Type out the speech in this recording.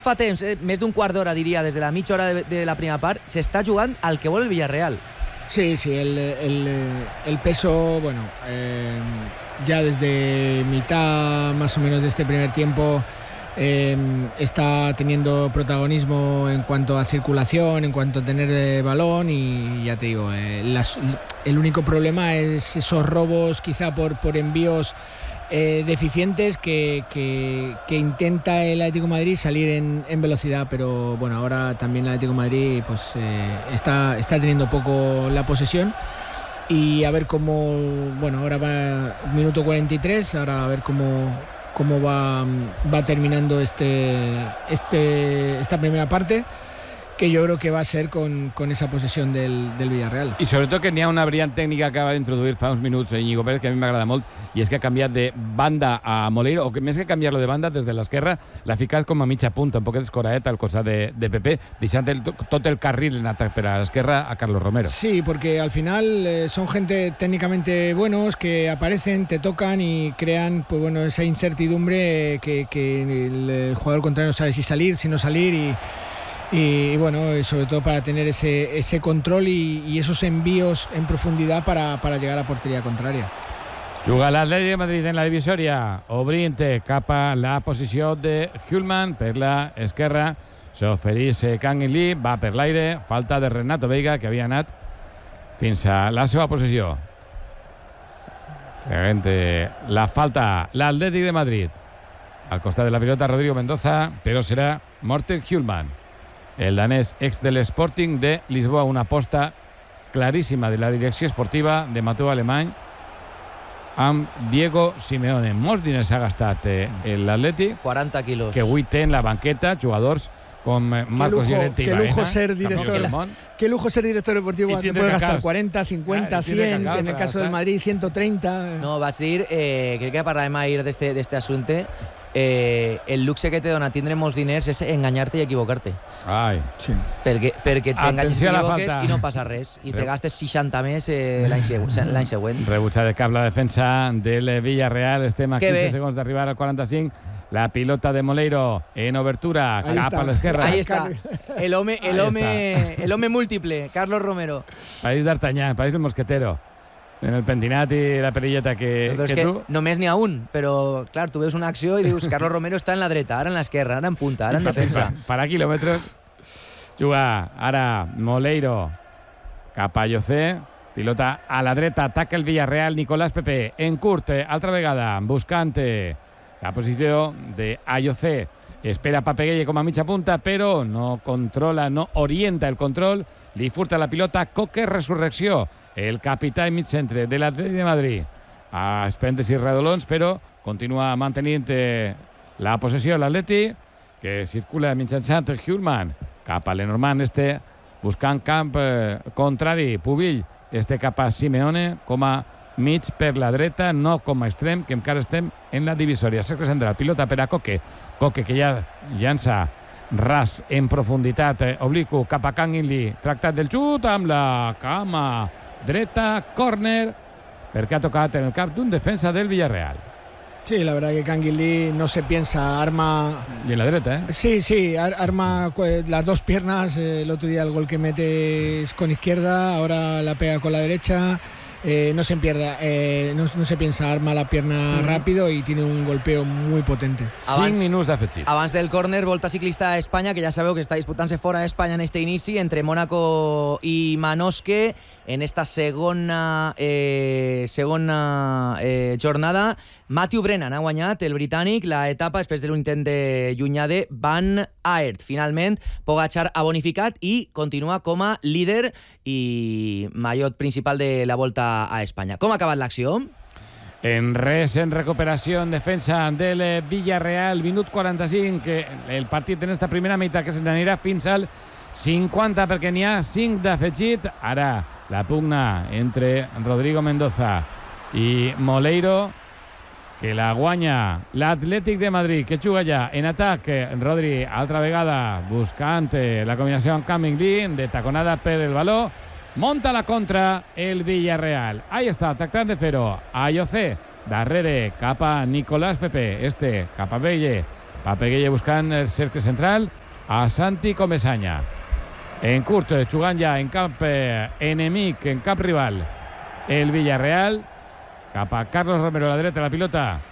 Fa temps, més d'un quart d'hora, diria, des de la mitja hora de la primera part, s'està jugant al que vol el Villarreal. Sí, el peso, bueno, ya desde mitad más o menos de este primer tiempo está teniendo protagonismo en cuanto a circulación, en cuanto a tener balón, y ya te digo, el único problema es esos robos quizá por envíos deficientes que intenta el Atlético de Madrid salir en velocidad, pero bueno, ahora también el Atlético de Madrid pues está teniendo poco la posesión, y a ver cómo, bueno, ahora va minuto 43, ahora a ver cómo va terminando esta primera parte, que yo creo que va a ser con esa posesión del Villarreal. I sobretot que n'hi ha una variant tècnica que acaba d'introduir fa uns minuts Íñigo Pérez, que a mi m'agrada molt, i és que ha canviat de banda a Moleiro, o que més que canviar-lo de banda, des de l'esquerra l'ha ficat com a mitja punta, un poquet escoraet al costat de Pepe, deixant tot el carril en atac per a l'esquerra a Carlos Romero. Sí, porque al final son gente técnicamente buenos que aparecen, te tocan y crean, pues bueno, esa incertidumbre que el jugador contrario no sabe si salir, si no salir, y bueno, sobre todo para tener ese control y esos envíos en profundidad para llegar a portería contraria. Juga l'Atlètic de Madrid en la divisòria, obrint cap a la posició de Hjulmand per l'esquerra. S'ofereix Kangin Lee, va per l'aire, falta de Renato Veiga, que havia anat fins a la seva posició. La falta l'Atlètic de Madrid. Al costat de la pilota Rodrigo Mendoza, però serà Morten Hjulmand, el danès ex de l'Sporting de Lisboa, una aposta claríssima de la direcció esportiva de Mateu Alemany amb Diego Simeone. Molts diners ha gastat l'Atleti, 40 quilos, que avui té en la banqueta jugadors com Marcos Llorente y Baena. Qué lujo ser director deportivo. Te puede gastar 40, 50, 100, en el caso del Madrid 130. No, vaig dir, crec que parlàvem ahir d'este assumpte, el luxe que te dona tindre molts diners és enganyar-te i equivocar-te. Ai. Sí. Perquè t'enganyes i t'equivoques i no passa res, i te gastes 60 més l'any següent. Rebutjar de cap la defensa del Villarreal. Estem a 15 segons d'arribar al 45. La pilota de Moleiro en obertura, cap a l'esquerra. Ahí está, el home múltiple, Carlos Romero. Pareix d'Artanyà, pareix el mosquetero. En el pentinat i la perilleta que tu... Només n'hi ha un, però clar, tu veus una acció i dius Carlos Romero està en la dreta, ara en l'esquerra, ara en punta, ara en defensa. Farà quilòmetres. Juga ara Moleiro cap a José, pilota a la dreta, ataca el Villarreal, Nicolás Pepe en curt, altra vegada, buscant la posició de Ayocé. Espera Papegueye com a mitja punta, però no controla, no orienta el control, li furta la pilota Coque Resurrecció, el capità i mig centre de l'Atlètic de Madrid, a espentes i redolons, però continua mantenint la possessió de l'Atlètic, que circula mitjançant Hjulmand cap a Lenormand, buscant camp contrari. Pubill, cap a Simeone com a mig per la dreta, no com a extrem, que encara estem en la divisòria. Cercle central, pilota per a Coque, que ja llança ras en profunditat, obliqu cap a Kangin Lee, tractat del xut amb la cama dreta, córner, perquè ha tocat en el cap d'un defensa del Villarreal. Sí, la verdad que Kangin Lee no se piensa, arma... Y en la derecha, ¿eh? Sí, arma las dos piernas. El otro día el gol que mete es con izquierda, ahora la pega con la derecha. No se piensa, arma la pierna rápido y tiene un golpeo muy potente. 5 minuts d'afegit. Abans del córner, volta ciclista a Espanya, que ja sabeu que està disputant-se fora d'Espanya en este inici, entre Mónaco i Manosque, en esta segona jornada. Matthew Brennan ha guanyat, el britànic, la etapa després de l'intent de llunyà de Van Aert. Finalment, Pogačar ha bonificat i continua com a líder i mallot principal de la Volta a Espanya. Com ha acabat l'acció? En res, en recuperació, en defensa del Villarreal, minut 45, que el partit en esta primera meitat que se n'anirà fins al 50, perquè n'hi ha 5 d'afegit. Ara la pugna entre Rodrigo Mendoza i Moleiro, que la guanya l'Atlètic de Madrid, que juga ja en atac. Rodri, altra vegada, buscant la combinació amb Kangin Lee, de taconada per el baló. Monta la contra el Villarreal. Ahí està, tractant de fer-ho. Ayocé, darrere, cap a Nicolás Pepe. Cap a Belle. Papeguille buscant el cercle central a Santi Comesaña. En curt, jugant ja en camp enemic, en camp rival, el Villarreal. Cap a Carlos Romero a la dreta, la pilota